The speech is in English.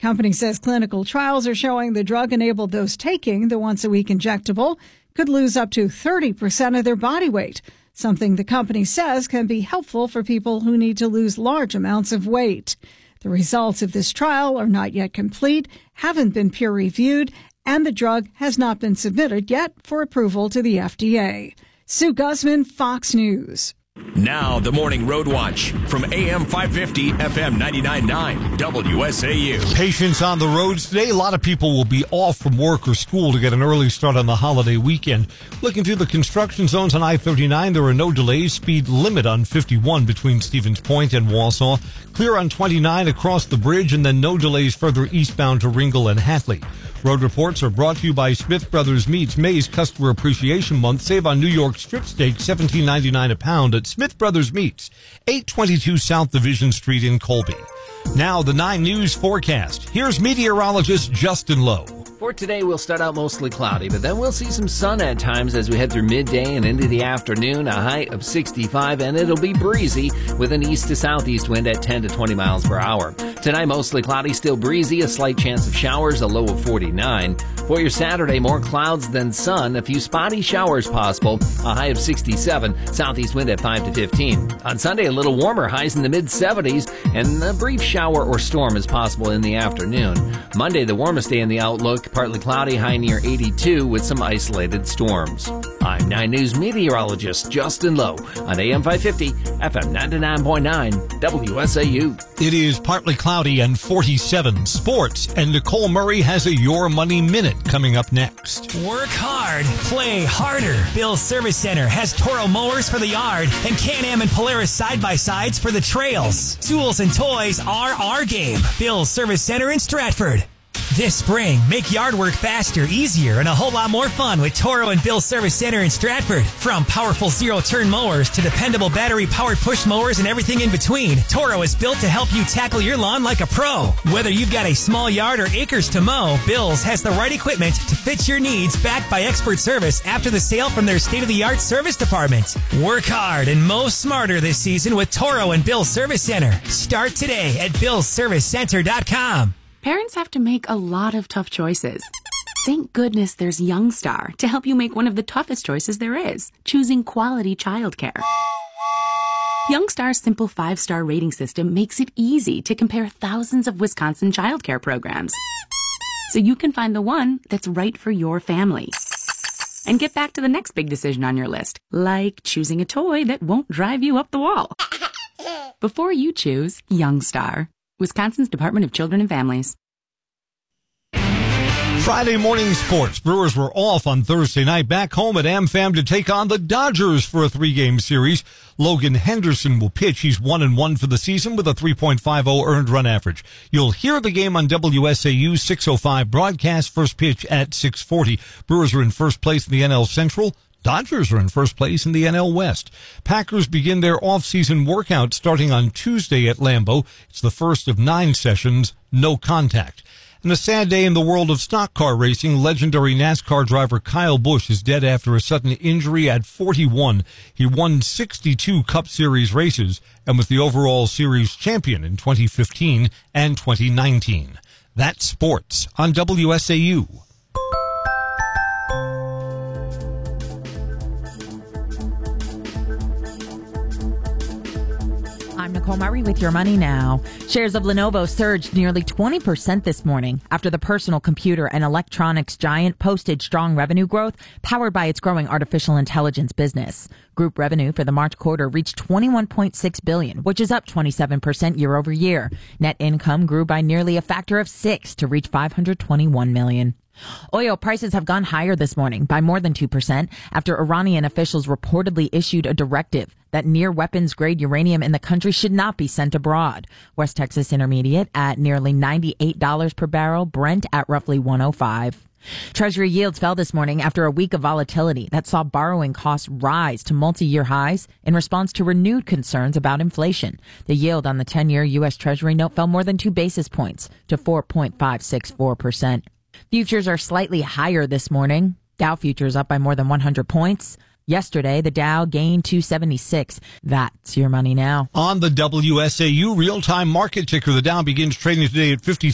Company says clinical trials are showing the drug-enabled those taking the once-a-week injectable could lose up to 30% of their body weight, something the company says can be helpful for people who need to lose large amounts of weight. The results of this trial are not yet complete, haven't been peer-reviewed, and the drug has not been submitted yet for approval to the FDA. Sue Guzman, Fox News. Now, the Morning Road Watch from AM 550, FM 99.9, WSAU. Patience on the roads today. A lot of people will be off from work or school to get an early start on the holiday weekend. Looking through the construction zones on I-39, there are no delays. Speed limit on 51 between Stevens Point and Wausau. Clear on 29 across the bridge, and then no delays further eastbound to Ringgold and Hatley. Road reports are brought to you by Smith Brothers Meats. May's Customer Appreciation Month. Save on New York strip steak, $17.99 a pound at Smith Brothers Meats, 822 South Division Street in Colby. Now, the 9 News forecast. Here's meteorologist Justin Lowe. For today, we'll start out mostly cloudy, but then we'll see some sun at times as we head through midday and into the afternoon, a high of 65, and it'll be breezy with an east to southeast wind at 10 to 20 miles per hour. Tonight, mostly cloudy, still breezy, a slight chance of showers, a low of 49. For your Saturday, more clouds than sun, a few spotty showers possible, a high of 67, southeast wind at 5 to 15. On Sunday, a little warmer, highs in the mid-70s, and a brief shower or storm is possible in the afternoon. Monday, the warmest day in the outlook, partly cloudy, high near 82 with some isolated storms. I'm 9 News meteorologist Justin Lowe on AM 550, FM 99.9, WSAU. It is partly cloudy and 47. Sports, and Nicole Murray has a Your Money Minute coming up next. Work hard, play harder. Bill's Service Center has Toro mowers for the yard and Can-Am and Polaris side-by-sides for the trails. Tools and toys are our game. Bill's Service Center in Stratford. This spring, make yard work faster, easier, and a whole lot more fun with Toro and Bill's Service Center in Stratford. From powerful zero-turn mowers to dependable battery-powered push mowers and everything in between, Toro is built to help you tackle your lawn like a pro. Whether you've got a small yard or acres to mow, Bill's has the right equipment to fit your needs, backed by expert service after the sale from their state-of-the-art service department. Work hard and mow smarter this season with Toro and Bill's Service Center. Start today at BillsServiceCenter.com. Parents have to make a lot of tough choices. Thank goodness there's Youngstar to help you make one of the toughest choices there is, choosing quality childcare. Youngstar's simple 5-star rating system makes it easy to compare thousands of Wisconsin childcare programs, so you can find the one that's right for your family. And get back to the next big decision on your list, like choosing a toy that won't drive you up the wall. Before you choose Youngstar, Wisconsin's Department of Children and Families. Friday morning sports. Brewers were off on Thursday night, back home at AmFam to take on the Dodgers for a 3-game series. Logan Henderson will pitch. He's 1-1 for the season with a 3.50 earned run average. You'll hear the game on WSAU 6:05 broadcast, first pitch at 6:40. Brewers are in first place in the NL Central. Dodgers are in first place in the NL West. Packers begin their off-season workout starting on Tuesday at Lambeau. It's the first of 9 sessions, no contact. And a sad day in the world of stock car racing. Legendary NASCAR driver Kyle Busch is dead after a sudden injury at 41. He won 62 Cup Series races and was the overall series champion in 2015 and 2019. That's sports on WSAU. I'm Nicole Murray with Your Money Now. Shares of Lenovo surged nearly 20% this morning after the personal computer and electronics giant posted strong revenue growth powered by its growing artificial intelligence business. Group revenue for the March quarter reached $21.6 billion, which is up 27% year over year. Net income grew by nearly a factor of 6 to reach $521 million. Oil prices have gone higher this morning by more than 2% after Iranian officials reportedly issued a directive that near weapons-grade uranium in the country should not be sent abroad. West Texas Intermediate at nearly $98 per barrel, Brent at roughly $105. Treasury yields fell this morning after a week of volatility that saw borrowing costs rise to multi-year highs in response to renewed concerns about inflation. The yield on the 10-year U.S. Treasury note fell more than 2 basis points to 4.564%. Futures are slightly higher this morning. Dow futures up by more than 100 points. Yesterday, the Dow gained 276. That's Your Money Now. On the WSAU real-time market ticker, the Dow begins trading today at